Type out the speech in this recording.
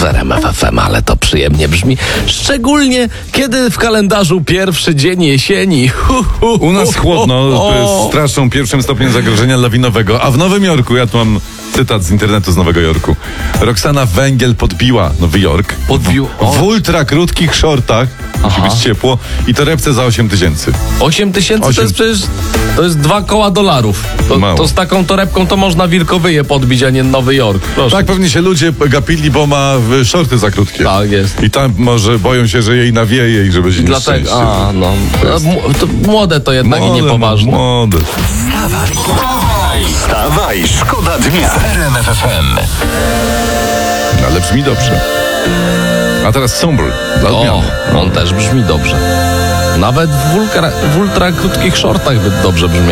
RMF FM, ale to przyjemnie brzmi. Szczególnie, kiedy w kalendarzu pierwszy dzień jesieni. U nas chłodno, z straszną pierwszym stopniem zagrożenia lawinowego, a w Nowym Jorku, ja tu mam cytat z internetu z Nowego Jorku. Roxana Węgiel podbiła Nowy Jork w ultra krótkich shortach, musi być ciepło, i torebce za 8 tysięcy. 8 tysięcy to jest przecież, to jest $2 koła. To z taką torebką to można Wilkowyje podbić, a nie Nowy Jork. Proszę. Tak, pewnie się ludzie gapili, bo ma shorty za krótkie. Tak jest. I tam może boją się, że jej nawieje i że będzie nieszczęście. To młode to jednak i niepoważne. Młode. Wstawaj, szkoda dnia w RMF FM. Ale brzmi dobrze. A teraz Somber. On też brzmi dobrze. Nawet w ultra krótkich shortach dobrze brzmi.